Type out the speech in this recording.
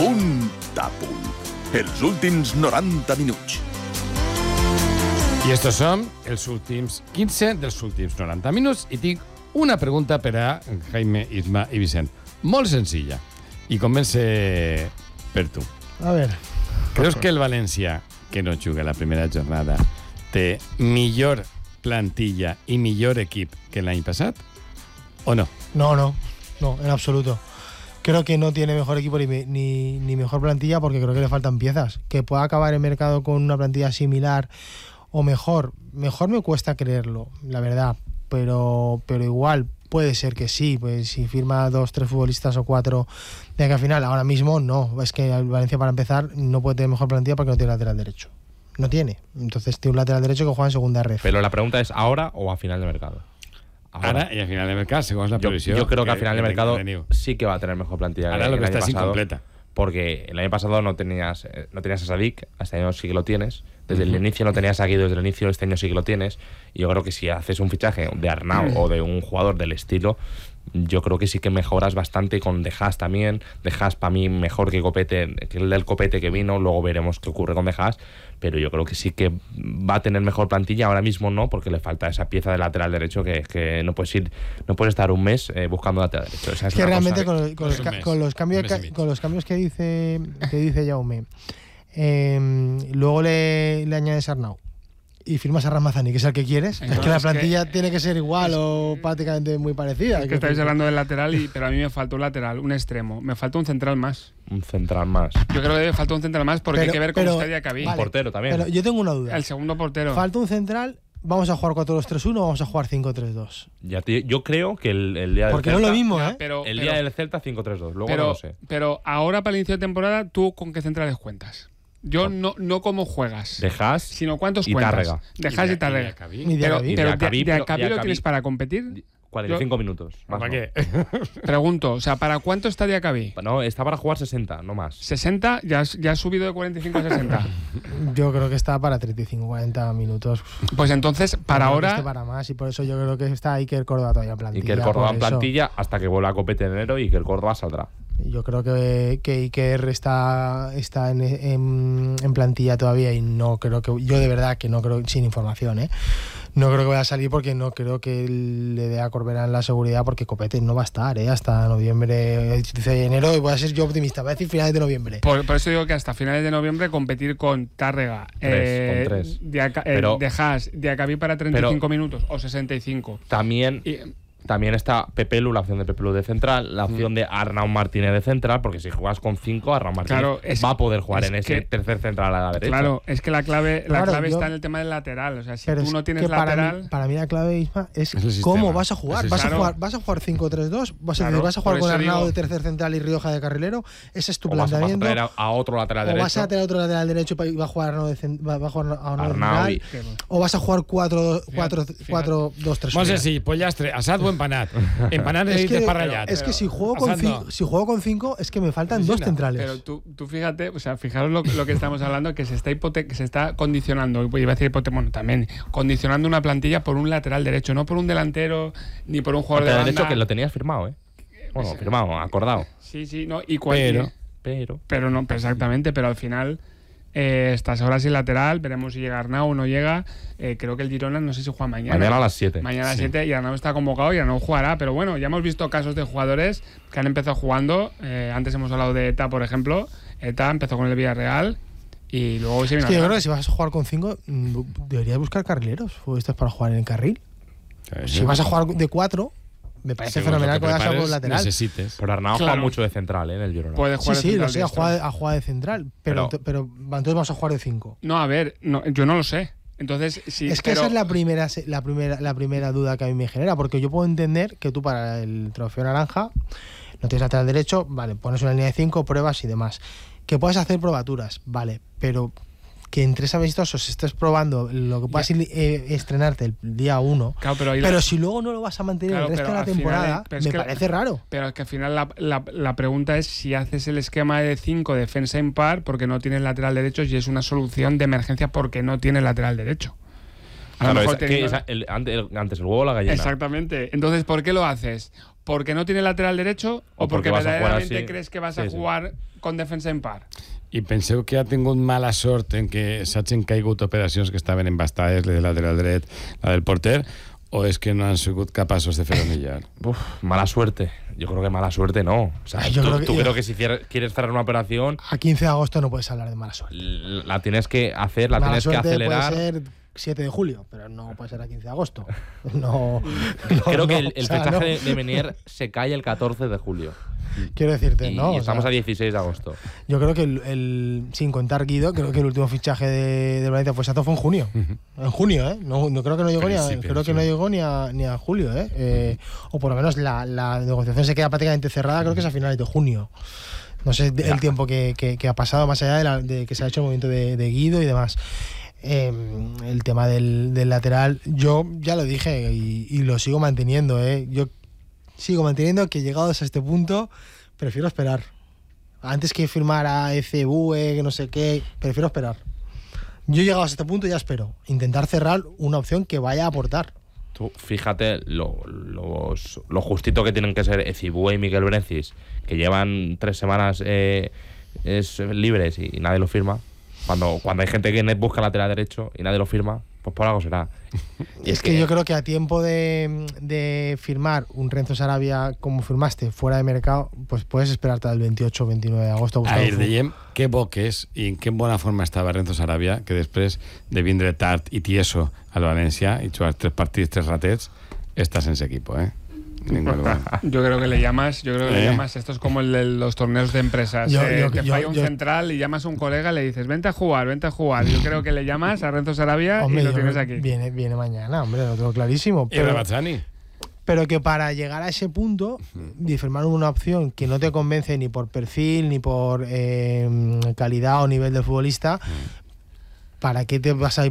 Punt a punt. Els últims 90 minuts. I estos són els últims 15 dels últims 90 minuts i tinc una pregunta per a Jaime, Isma i Vicent. Molt senzilla. I comença per tu. A ver. Creus que el València, que no juga la primera jornada, té millor plantilla i millor equip que l'any passat? ¿O no? No, en absoluto. Creo que no tiene mejor equipo ni mejor plantilla porque creo que le faltan piezas. Que pueda acabar el mercado con una plantilla similar o mejor me cuesta creerlo, la verdad. Pero igual puede ser que sí, pues si firma 2, 3 futbolistas o 4 de aquí al final. Ahora mismo no, es que el Valencia para empezar no puede tener mejor plantilla porque no tiene lateral derecho. No tiene. Entonces tiene un lateral derecho que juega en segunda ref. Pero la pregunta es ¿ahora o a final de mercado? Ahora y a final de mercado, según la previsión. Yo creo que a final de mercado sí que va a tener mejor plantilla. Ahora lo que está es incompleta. Porque el año pasado no tenías a Sadik, este año sí que lo tienes. Desde el inicio no tenías a Guido, desde el inicio este año sí que lo tienes. Y yo creo que si haces un fichaje de Arnau o de un jugador del estilo, yo creo que sí que mejoras bastante con De Haas también. De Haas para mí mejor que Copete, que el del Copete que vino. Luego veremos qué ocurre con De Haas. Pero yo creo que sí que va a tener mejor plantilla. Ahora mismo no, porque le falta esa pieza de lateral derecho que no puedes estar un mes buscando lateral derecho. Esa es que realmente cosa, con los cambios que dice Jaume, luego le añades a Arnau y firmas a Ramazani, que es el que quieres. Es que la plantilla tiene que ser igual o prácticamente muy parecida. Es que estáis hablando del lateral, pero a mí me falta un lateral, un extremo. Me falta un central más. Un central más. Yo creo que me falta un central más porque hay que ver cómo está Diacabí. Vale, un portero también. Pero yo tengo una duda. El segundo portero. Falta un central. ¿Vamos a jugar 4-2-3-1 o vamos a jugar 5-3-2? Yo creo que el día del Porque Celta, no es lo mismo, ¿eh? Día del Celta 5-3-2. Luego no lo sé. Pero ahora para el inicio de temporada, ¿tú con qué centrales cuentas? Yo no cómo juegas. De Haas, sino cuántos y cuentas. Tárrega. De Haas y Tárrega. Pero Diacabí lo tienes para competir. 45 minutos. ¿Para qué? Pregunto, o sea, ¿para cuánto está Diacabí? No, está para jugar 60, no más. 60, ya has subido de 45 a 60. Yo creo que está para 35-40 minutos. Pues entonces, para ahora... Esté para más, y por eso yo creo que está Iker Córdoba todavía en plantilla. Iker Córdoba en plantilla hasta que vuelva a Copete en enero y Iker Córdoba saldrá. Yo creo que Iker está en plantilla todavía y no creo que... Yo de verdad que no creo, sin información, no creo que vaya a salir porque no creo que le dé a Corberán la seguridad porque Copete no va a estar hasta noviembre, dice enero, y voy a ser yo optimista, voy a decir finales de noviembre. Por eso digo que hasta finales de noviembre competir con Tárrega, De Haas, Diacabí para 35 minutos o 65. También está Pepelu, la opción de Pepelu de central, la opción de Arnau Martínez de central, porque si juegas con 5, Arnau Martínez va a poder jugar en ese tercer central a la derecha. Claro, es que la clave está en el tema del lateral. O sea, si tú no tienes lateral... Para mí la clave, Isma, es cómo vas a jugar. ¿Vas a jugar 5-3-2? ¿Vas a jugar con Arnau de tercer central y Rioja de carrilero? ¿Ese es tu planteamiento? ¿O vas a traer a otro lateral derecho? ¿O vas a traer a otro lateral derecho y va a jugar Arnau de central? ¿O vas a jugar 4-2-3-1? Molt senzill, pollastre, asat o empanat. Empanat necesites para ratllat. Es que si juego con 5 es que me faltan 2 centrales. Pero tú fíjate, o sea, fijaros lo que estamos hablando, que se está condicionando, iba a decir también condicionando una plantilla por un lateral derecho, no por un delantero ni por un jugador de banda. Derecho que lo tenías firmado, Bueno, firmado, acordado. Sí, no, pero no, exactamente, pero al final estás ahora sin lateral, veremos si llega Arnau o no llega. Creo que el Girona no sé si juega mañana. Mañana a las 7. Mañana a las 7 y Arnau está convocado y Arnau jugará, pero bueno, ya hemos visto casos de jugadores que han empezado jugando. Antes hemos hablado de Eta, por ejemplo. Eta empezó con el Villarreal y luego se vino. Yo creo que si vas a jugar con 5 deberías buscar carrileros, esto es para jugar en el carril. Si vas a jugar de 4, me parece fenomenal que vayas a jugar lateral. Necesites. Pero Arnau juega mucho de central, en el Girona. Puede jugar lo sé, a jugar de central, pero entonces vamos a jugar de 5. No, a ver, yo no lo sé. Entonces, sí, es que esa es la primera duda que a mí me genera, porque yo puedo entender que tú para el trofeo naranja no tienes lateral derecho, vale, pones una línea de 5, pruebas y demás. Que puedas hacer probaturas, vale, pero que en 3 amistosos estés probando lo que puedas estrenarte el día 1, claro, pero si luego no lo vas a mantener el resto de la temporada, me parece raro. Pero es que al final la pregunta es si haces el esquema de 5 defensa impar porque no tienes lateral derecho y es una solución de emergencia porque no tienes lateral derecho. Claro, antes el huevo o la gallina. Exactamente. Entonces, ¿por qué lo haces? porque no tiene lateral derecho o porque porque vas a jugar verdaderamente así. crees que vas Sí, a sí. jugar con defensa en par? I penseu que ha tingut mala sort en que s'hagin caigut operacions que estaven embastades, la del lateral dret, la del porter, o es que no han sigut capaços de fer-ho millor? Uf, mala suerte. Yo creo que mala suerte no. O sea, Yo creo que- tú creo que si quieres cerrar una operación, A 15 de agosto no puedes hablar de mala suerte. la tienes que hacer, la Mala tienes que suerte acelerar. puede ser 7 de julio, pero no puede ser a 15 de agosto. No, Creo que no, el o sea, fichaje no. de Menier se cae el 14 de julio. Quiero decirte, Y ¿no? O estamos sea, a 16 de agosto. Yo creo que sin contar Guido, creo que el último fichaje de Valencia Fuensato fue en junio. En junio, ¿eh? No creo que no llegó ni a julio, ¿eh? O por lo menos la negociación se queda prácticamente cerrada, creo que es a finales de junio. No sé el tiempo que ha pasado más allá de que se ha hecho el movimiento de Guido y demás. El tema del lateral, yo ya lo dije y lo sigo manteniendo, ¿eh? Yo sigo manteniendo que llegados a este punto prefiero esperar. Antes que firmar a ECV, que no sé qué, prefiero esperar. Yo llegado a este punto ya espero. Intentar cerrar una opción que vaya a aportar. Tú fíjate lo justito que tienen que ser Ecibue y Miguel Brencis, que llevan 3 semanas libres y nadie lo firma. Cuando hay gente que busca lateral derecho y nadie lo firma, pues por algo será. Y Es que yo creo que a tiempo de firmar un Renzo Sarabia como firmaste fuera de mercado, pues puedes esperarte al 28 o 29 de agosto. Ahir dèiem que bo que és i en que bona forma estava Renzo Sarabia, que després de vindre tard i tieso al València i jugar 3 partits, 3 ratets, està sense equipo, ¿eh? Ningún lugar. Yo creo que le llamas, esto es como el de los torneos de empresas. Te falla un central y llamas a un colega y le dices, vente a jugar. Yo creo que le llamas a Renzo Sarabia hombre, y lo tienes aquí. Viene mañana, hombre, lo tengo clarísimo. ¿Y Rabazzani? Pero que para llegar a ese punto de firmar una opción que no te convence ni por perfil, ni por calidad o nivel del futbolista, ¿para qué te vas a ir